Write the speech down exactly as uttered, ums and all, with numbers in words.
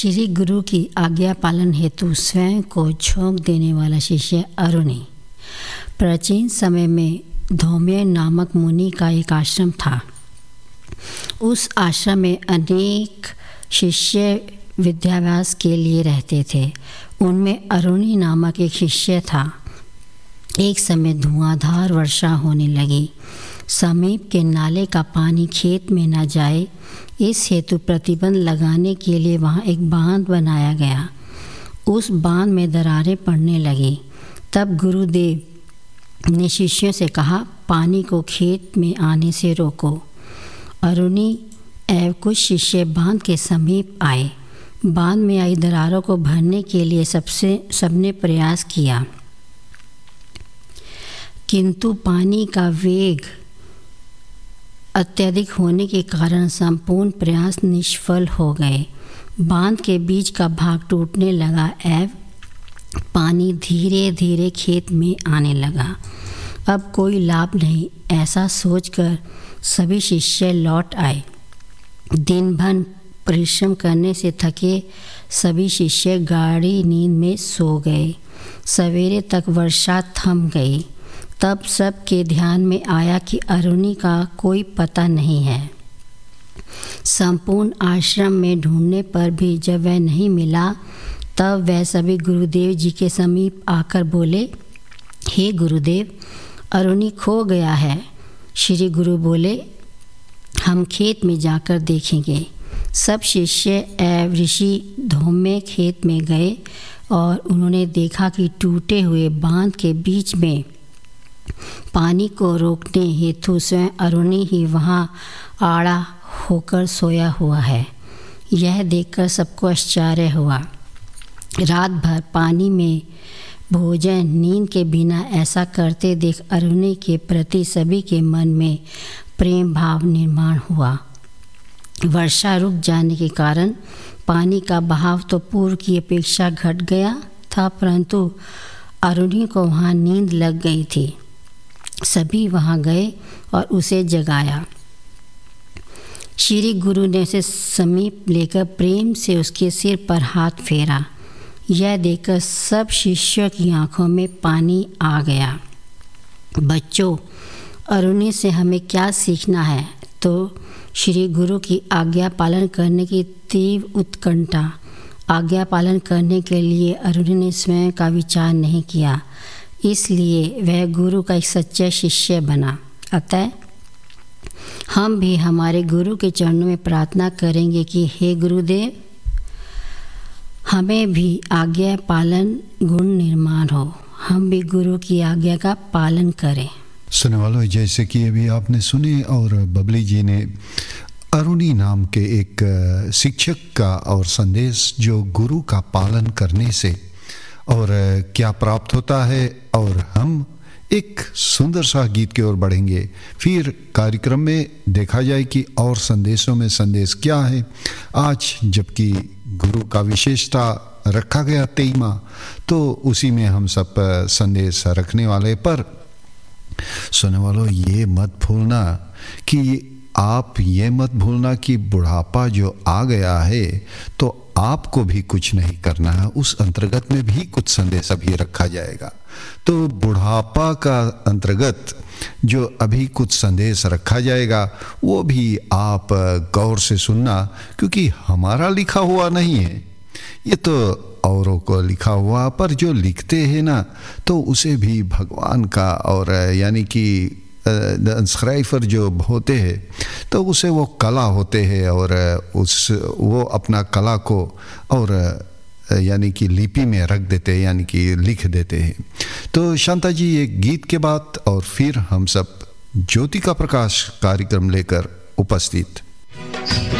श्री गुरु की आज्ञा पालन हेतु स्वयं को झोंक देने वाला शिष्य अरुणी। प्राचीन समय में धौम्य नामक मुनि का एक आश्रम था। उस आश्रम में अनेक शिष्य विद्याभ्यास के लिए रहते थे। उनमें अरुणी नामक एक शिष्य था। एक समय धुआंधार वर्षा होने लगी। समीप के नाले का पानी खेत में न जाए, इस हेतु प्रतिबंध लगाने के लिए वहाँ एक बांध बनाया गया। उस बांध में दरारें पड़ने लगी। तब गुरुदेव ने शिष्यों से कहा, पानी को खेत में आने से रोको। अरुणी एवं कुछ शिष्य बांध के समीप आए। बांध में आई दरारों को भरने के लिए सबसे सबने प्रयास किया, किंतु पानी का वेग अत्यधिक होने के कारण संपूर्ण प्रयास निष्फल हो गए। बांध के बीच का भाग टूटने लगा एवं पानी धीरे धीरे खेत में आने लगा। अब कोई लाभ नहीं, ऐसा सोचकर सभी शिष्य लौट आए। दिन भर परिश्रम करने से थके सभी शिष्य गाढ़ी नींद में सो गए। सवेरे तक वर्षा थम गई। तब सबके ध्यान में आया कि अरुणी का कोई पता नहीं है। संपूर्ण आश्रम में ढूंढने पर भी जब वह नहीं मिला, तब वह सभी गुरुदेव जी के समीप आकर बोले, हे गुरुदेव, अरुणी खो गया है। श्री गुरु बोले, हम खेत में जाकर देखेंगे। सब शिष्य एवं ऋषि धौम्य खेत में गए और उन्होंने देखा कि टूटे हुए बांध के बीच में पानी को रोकने हेतु स्वयं अरुणी ही वहाँ आड़ा होकर सोया हुआ है। यह देखकर सबको आश्चर्य हुआ। रात भर पानी में भोजन नींद के बिना ऐसा करते देख अरुणी के प्रति सभी के मन में प्रेम भाव निर्माण हुआ। वर्षा रुक जाने के कारण पानी का बहाव तो पूर्व की अपेक्षा घट गया था, परंतु अरुणी को वहाँ नींद लग गई थी। सभी वहाँ गए और उसे जगाया। श्री गुरु ने उसे समीप लेकर प्रेम से उसके सिर पर हाथ फेरा। यह देखकर सब शिष्यों की आंखों में पानी आ गया। बच्चों, अरुणी से हमें क्या सीखना है? तो श्री गुरु की आज्ञा पालन करने की तीव्र उत्कंठा। आज्ञा पालन करने के लिए अरुणी ने स्वयं का विचार नहीं किया, इसलिए वह गुरु का एक सच्चा शिष्य बना। अतः हम भी हमारे गुरु के चरणों में प्रार्थना करेंगे कि हे गुरुदेव, हमें भी आज्ञा पालन गुण निर्माण हो, हम भी गुरु की आज्ञा का पालन करें। सुनने वालों, जैसे कि अभी आपने सुने और बबली जी ने अरुणी नाम के एक शिक्षक का और संदेश जो गुरु का पालन करने से और क्या प्राप्त होता है, और हम एक सुंदर सा गीत की ओर बढ़ेंगे। फिर कार्यक्रम में देखा जाए कि और संदेशों में संदेश क्या है। आज जबकि गुरु का विशेषता रखा गया तेईमा, तो उसी में हम सब संदेश रखने वाले। पर सुनने वालों, ये मत भूलना कि आप ये मत भूलना कि बुढ़ापा जो आ गया है तो आपको भी कुछ नहीं करना है। उस अंतर्गत में भी कुछ संदेश अभी रखा जाएगा। तो बुढ़ापा का अंतर्गत जो अभी कुछ संदेश रखा जाएगा, वो भी आप गौर से सुनना, क्योंकि हमारा लिखा हुआ नहीं है, ये तो औरों को लिखा हुआ। पर जो लिखते हैं ना, तो उसे भी भगवान का और यानी कि स्क्राइफर जो होते हैं, तो उसे वो कला होते हैं और उस वो अपना कला को और यानी कि लिपि में रख देते हैं, यानी कि लिख देते हैं। तो शांता जी, एक गीत के बाद और फिर हम सब ज्योति का प्रकाश कार्यक्रम लेकर उपस्थित।